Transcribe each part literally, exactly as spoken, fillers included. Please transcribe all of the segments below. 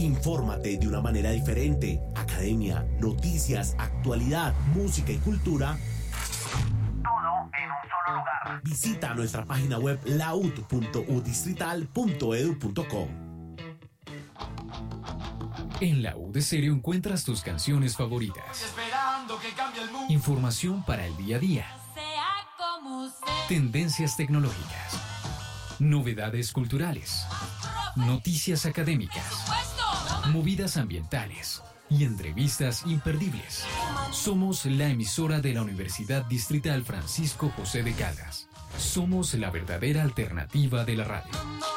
Infórmate de una manera diferente. Academia, noticias, actualidad, música y cultura. Todo en un solo lugar. Visita nuestra página web laud punto u distrital punto edu punto co. En La U de Stereo encuentras tus canciones favoritas. Esperando que cambie el mundo. Información para el día a día. Sea como sea. Tendencias tecnológicas. Novedades culturales. Noticias académicas. Movidas ambientales. Y entrevistas imperdibles. Somos la emisora de la Universidad Distrital Francisco José de Caldas. Somos la verdadera alternativa de la radio.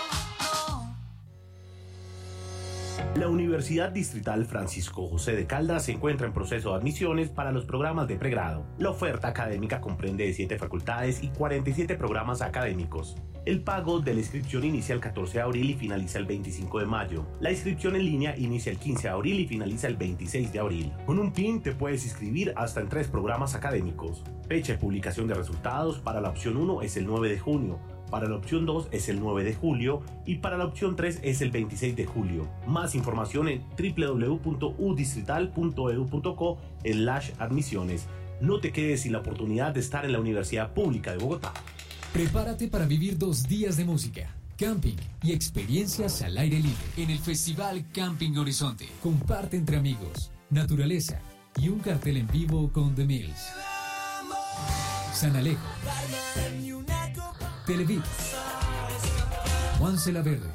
La Universidad Distrital Francisco José de Caldas se encuentra en proceso de admisiones para los programas de pregrado. La oferta académica comprende siete facultades y cuarenta y siete programas académicos. El pago de la inscripción inicia el catorce de abril y finaliza el veinticinco de mayo. La inscripción en línea inicia el quince de abril y finaliza el veintiséis de abril. Con un P I N te puedes inscribir hasta en tres programas académicos. Fecha de publicación de resultados para la opción uno es el nueve de junio. Para la opción dos es el nueve de julio y para la opción tres es el veintiséis de julio. Más información en doble u doble u doble u punto u distrital punto edu punto co slash admisiones. No te quedes sin la oportunidad de estar en la Universidad Pública de Bogotá. Prepárate para vivir dos días de música, camping y experiencias al aire libre en el Festival Camping Horizonte. Comparte entre amigos, naturaleza y un cartel en vivo con The Mills, San Alejo, Televid, Juan La Verde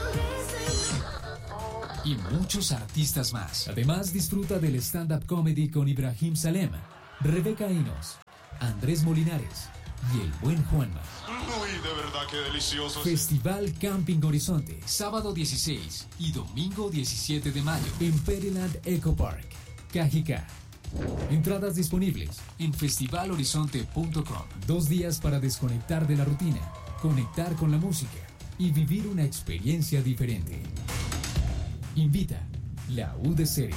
y muchos artistas más. Además, disfruta del stand-up comedy con Ibrahim Salem, Rebeca Inos, Andrés Molinares y el buen Juanma. Uy, de verdad que delicioso. Festival Camping Horizonte, sábado dieciséis y domingo diecisiete de mayo en Peryland Eco Park, Cajicá. Entradas disponibles en festival horizonte punto com. Dos días para desconectar de la rutina, conectar con la música y vivir una experiencia diferente. Invita La U de Stereo.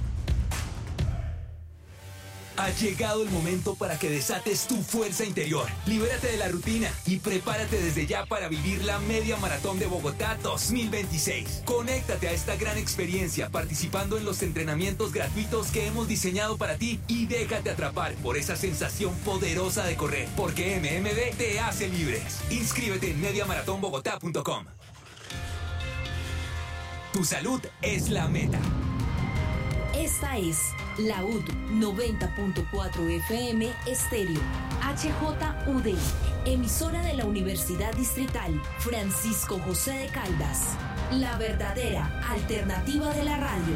Ha llegado el momento para que desates tu fuerza interior. Libérate de la rutina y prepárate desde ya para vivir la Media Maratón de Bogotá dos mil veintiséis. Conéctate a esta gran experiencia participando en los entrenamientos gratuitos que hemos diseñado para ti y déjate atrapar por esa sensación poderosa de correr, porque M M D te hace libres. Inscríbete en media maratón bogotá punto com. Tu salud es la meta. Esta es La U D noventa punto cuatro F M Estéreo, H J U D, emisora de la Universidad Distrital Francisco José de Caldas, la verdadera alternativa de la radio.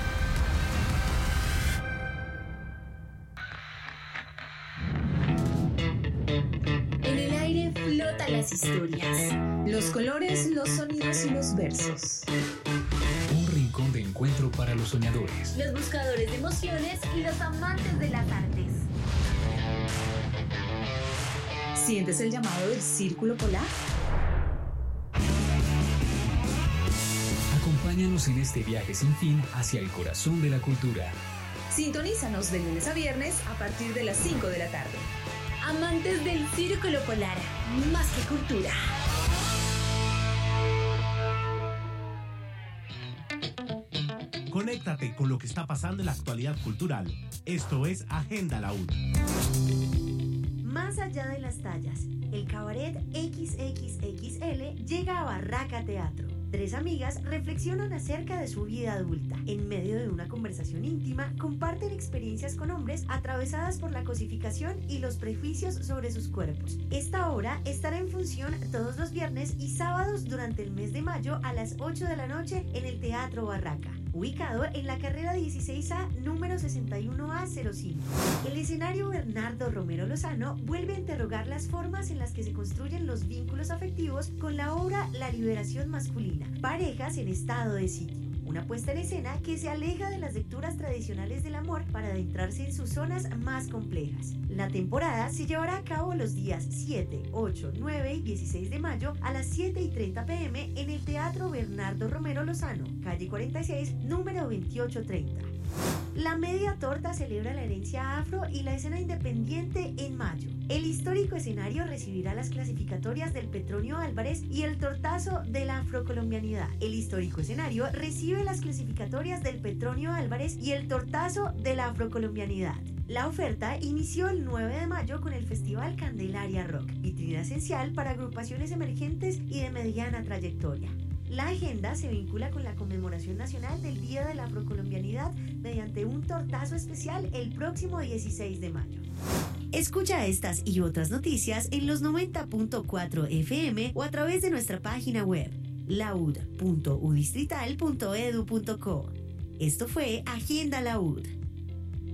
En el aire flotan las historias, los colores, los sonidos y los versos. Un rincón de encuentro para los soñadores, Los buscadores de emociones y los amantes de las artes. ¿Sientes el llamado del círculo polar? Acompáñanos en este viaje sin fin hacia el corazón de la cultura. Sintonízanos de lunes a viernes a partir de las cinco de la tarde. Amantes del círculo polar, más que cultura. Conéctate con lo que está pasando en la actualidad cultural. Esto es Agenda La U. Más allá de las tallas, el cabaret equis equis equis ele llega a Barraca Teatro. Tres amigas reflexionan acerca de su vida adulta. En medio de una conversación íntima, comparten experiencias con hombres atravesadas por la cosificación y los prejuicios sobre sus cuerpos. Esta obra estará en función todos los viernes y sábados durante el mes de mayo a las ocho de la noche en el Teatro Barraca, ubicado en la carrera dieciséis A, número sesenta y uno A cero cinco. El escenario Bernardo Romero Lozano vuelve a interrogar las formas en las que se construyen los vínculos afectivos con la obra La liberación masculina, parejas en estado de sitio. Una puesta en escena que se aleja de las lecturas tradicionales del amor para adentrarse en sus zonas más complejas. La temporada se llevará a cabo los días siete, ocho, nueve y dieciséis de mayo a las siete y treinta pm en el Teatro Bernardo Romero Lozano, calle cuarenta y seis, número veintiocho treinta. La Media Torta celebra la herencia afro y la escena independiente en mayo. El histórico escenario recibirá las clasificatorias del Petronio Álvarez y el tortazo de la afrocolombianidad. El histórico escenario recibe las clasificatorias del Petronio Álvarez y el tortazo de la afrocolombianidad. La oferta inició el nueve de mayo con el Festival Candelaria Rock, vitrina esencial para agrupaciones emergentes y de mediana trayectoria. La agenda se vincula con la conmemoración nacional del Día de la Afrocolombianidad mediante un tortazo especial el próximo dieciséis de mayo. Escucha estas y otras noticias en los noventa punto cuatro F M o a través de nuestra página web laud punto udistrital punto edu punto co. Esto fue Agenda La U D.